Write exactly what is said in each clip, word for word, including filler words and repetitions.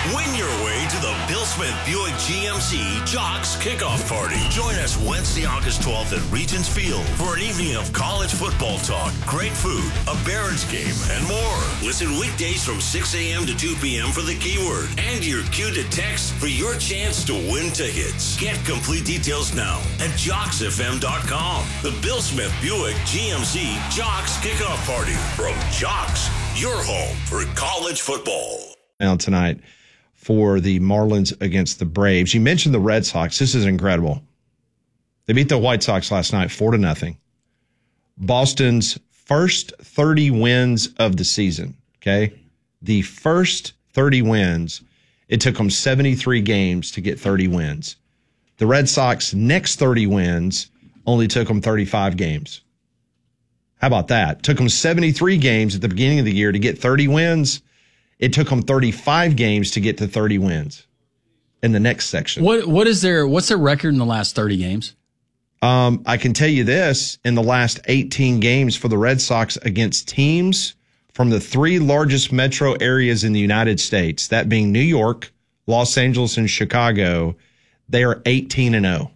Win your way to the Bill Smith Buick G M C Jocks Kickoff Party. Join us Wednesday, August twelfth at Regents Field for an evening of college football talk, great food, a Barons game, and more. Listen weekdays from six a.m. to two p.m. for the keyword and your cue to text for your chance to win tickets. Get complete details now at jocks f m dot com. The Bill Smith Buick G M C Jocks Kickoff Party from Jocks, your home for college football. Now tonight for the Marlins against the Braves. You mentioned the Red Sox. This is incredible. They beat the White Sox last night, four to nothing. Boston's first thirty wins of the season. Okay, the first thirty wins. It took them seventy-three games to get thirty wins. The Red Sox next thirty wins only took them thirty-five games. How about that? Took them seventy-three games at the beginning of the year to get thirty wins. It took them thirty-five games to get to thirty wins in the next section. What what is their what's their record in the last thirty games? Um, I can tell you this, in the last eighteen games for the Red Sox against teams from the three largest metro areas in the United States, that being New York, Los Angeles, and Chicago, they are eighteen and oh.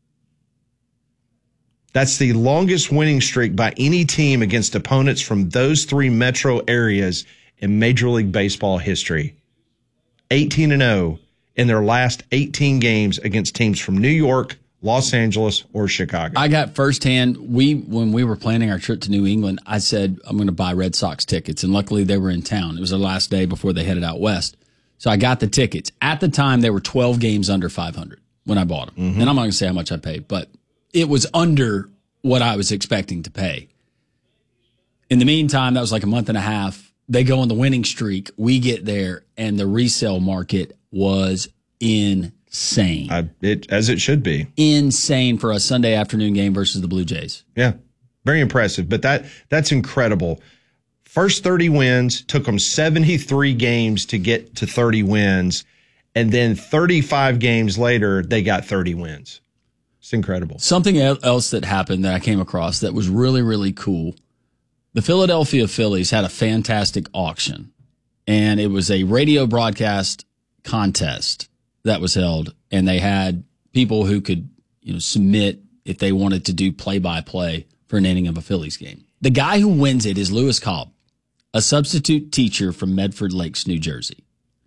That's the longest winning streak by any team against opponents from those three metro areas in Major League Baseball history. eighteen and oh in their last eighteen games against teams from New York, Los Angeles, or Chicago. I got firsthand, we when we were planning our trip to New England, I said, I'm going to buy Red Sox tickets. And luckily they were in town. It was the last day before they headed out west. So I got the tickets. At the time, they were twelve games under five hundred when I bought them. Mm-hmm. And I'm not going to say how much I paid, but it was under what I was expecting to pay. In the meantime, that was like a month and a half. They go on the winning streak. We get there, and the resale market was insane. I, it, as it should be. Insane for a Sunday afternoon game versus the Blue Jays. Yeah, very impressive. But that that's incredible. First thirty wins, took them seventy-three games to get to thirty wins, and then thirty-five games later, they got thirty wins. It's incredible. Something else that happened that I came across that was really, really cool. The Philadelphia Phillies had a fantastic auction, and it was a radio broadcast contest that was held, and they had people who could, you know, submit if they wanted to do play-by-play for an inning of a Phillies game. The guy who wins it is Lewis Cobb, a substitute teacher from Medford Lakes, New Jersey.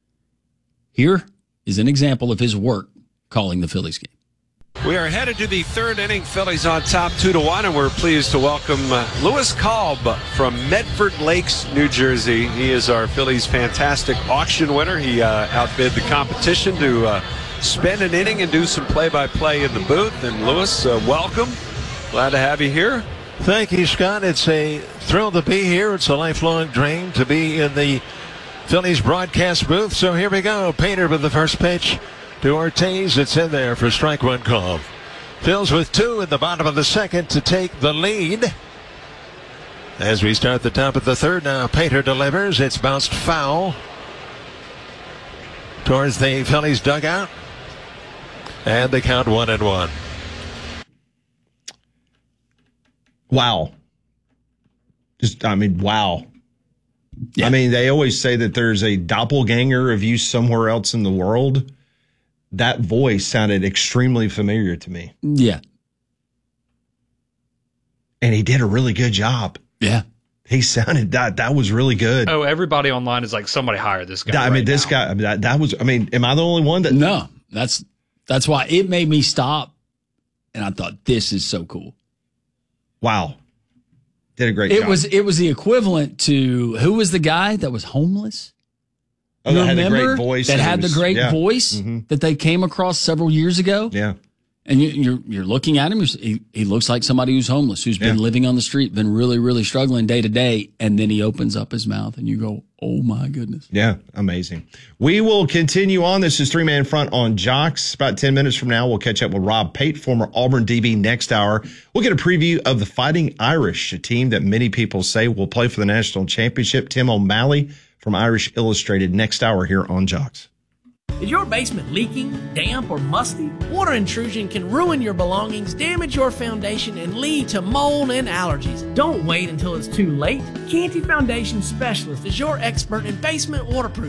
Here is an example of his work calling the Phillies game. We are headed to the third inning. Phillies on top two to one, and we're pleased to welcome uh, Lewis Cobb from Medford Lakes, New Jersey. He is our Phillies fantastic auction winner. He uh, outbid the competition to uh, spend an inning and do some play-by-play in the booth. And Lewis, uh, welcome. Glad to have you here. Thank you, Scott. It's a thrill to be here. It's a lifelong dream to be in the Phillies broadcast booth. So here we go. Painter with the first pitch to Ortiz. It's in there for strike one call. Phils with two in the bottom of the second to take the lead. As we start the top of the third now, Painter delivers. It's bounced foul towards the Phillies dugout. And they count one and one. Wow. Just, I mean, wow. Yeah. I mean, they always say that there's a doppelganger of you somewhere else in the world. That voice sounded extremely familiar to me. Yeah. And he did a really good job. Yeah. He sounded, that that was really good. Oh, everybody online is like, somebody hire this guy. I right mean, this now. guy, I mean, that, that was, I mean, am I the only one that? No, that's, that's why it made me stop. And I thought, this is so cool. Wow. Did a great it job. Was, it was the equivalent to, who was the guy that was homeless? Oh, that had the great voice. That had was, the great yeah. voice mm-hmm. that they came across several years ago. Yeah. And you, you're you're looking at him. He, he looks like somebody who's homeless, who's been yeah. living on the street, been really, really struggling day to day. And then he opens up his mouth and you go, oh, my goodness. Yeah, amazing. We will continue on. This is Three Man Front on Jocks. About ten minutes from now, we'll catch up with Rob Pate, former Auburn D B, next hour. We'll get a preview of the Fighting Irish, a team that many people say will play for the national championship. Tim O'Malley from Irish Illustrated next hour here on Jocks. Is your basement leaking, damp, or musty? Water intrusion can ruin your belongings, damage your foundation, and lead to mold and allergies. Don't wait until it's too late. Canty Foundation Specialist is your expert in basement waterproofing.